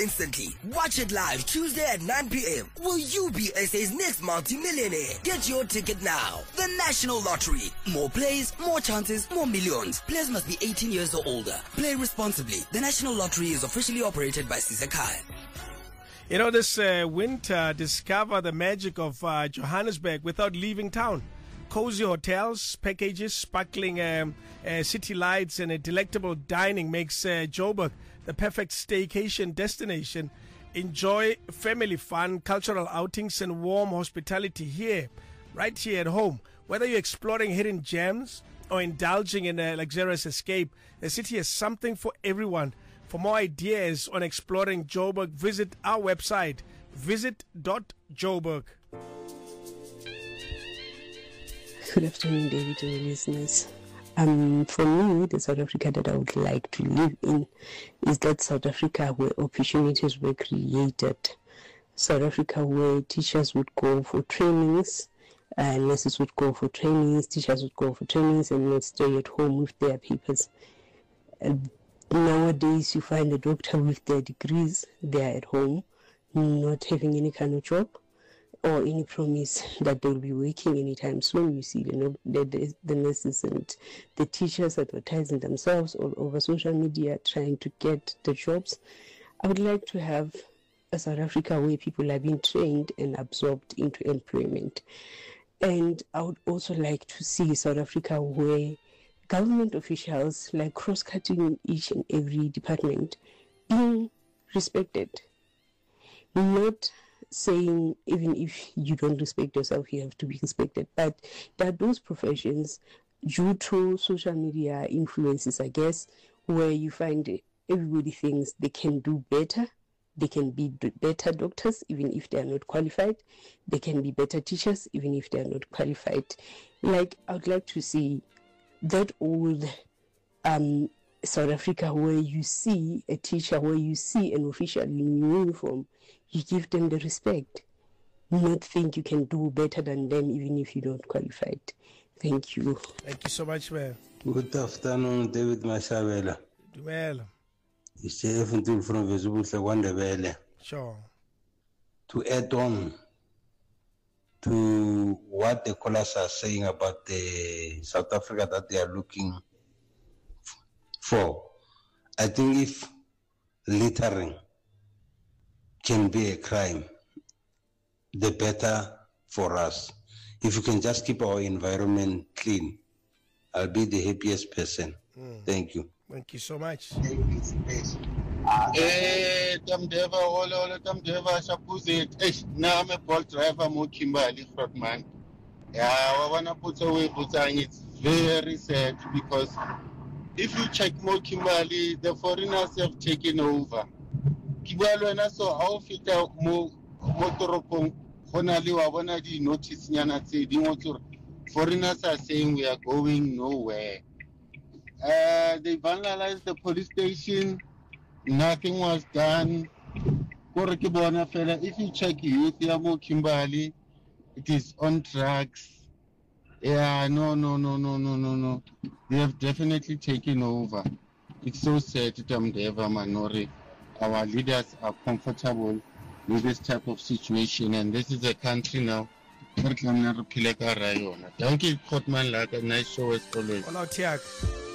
instantly. Watch it live Tuesday at 9 p.m. Will you be SA's next multi-millionaire? Get your ticket now. The National Lottery. More plays, more chances, more millions. Players must be 18 years or older. Play responsibly. The National Lottery is officially operated by Sisakai. You know, this winter, discover the magic of Johannesburg without leaving town. Cozy hotels, packages, sparkling city lights, and a delectable dining makes Joburg the perfect staycation destination. Enjoy family fun, cultural outings, and warm hospitality here, right here at home. Whether you're exploring hidden gems or indulging in a luxurious escape, the city has something for everyone. For more ideas on exploring Joburg, visit our website, visit.joburg. Good afternoon, David and listeners. For me, the South Africa that I would like to live in is that South Africa where opportunities were created. South Africa where teachers would go for trainings, nurses would go for trainings, teachers would go for trainings and not stay at home with their papers. Nowadays, you find a doctor with their degrees, they are at home, not having any kind of job or any promise that they'll be working anytime soon. You see the nurses and the teachers advertising themselves all over social media trying to get the jobs. I would like to have a South Africa where people are being trained and absorbed into employment. And I would also like to see South Africa where government officials, like cross-cutting in each and every department, being respected. Not saying even if you don't respect yourself, you have to be respected. But there are those professions, due to social media influences, I guess, where you find everybody thinks they can do better. They can be better doctors, even if they are not qualified. They can be better teachers, even if they are not qualified. Like, I would like to see that old South Africa where you see a teacher, where you see an official in uniform, you give them the respect. Not think you can do better than them even if you don't qualify. Thank you. Thank you so much, man. Good afternoon, David Mashabela. Well. It's Efentul from Visible Wandabele. Sure. To add on to what the callers are saying about the South Africa that they are looking for, I think if littering can be a crime, the better for us. If we can just keep our environment clean, I'll be the happiest person. Thank you. Thank you so much. Tamdeva, all Tamdeva, Shapuzit. Now I'm a Bolt driver, Kimberley Frogman. Yeah, I want to put away Butang. It's very sad because if you check Kimberley, the foreigners have taken over. Kimberley, and so how fit out Motoropong, Honali, I want to notice Yana say, foreigners are saying we are going nowhere. They vandalized the police station. Nothing was done. If you check youth, Kimberley, it is on drugs. Yeah, no. They have definitely taken over. It's so sad, Tamdeva Manori. Our leaders are comfortable with this type of situation, and this is a country now. Thank you, Kotman, like a nice show as always.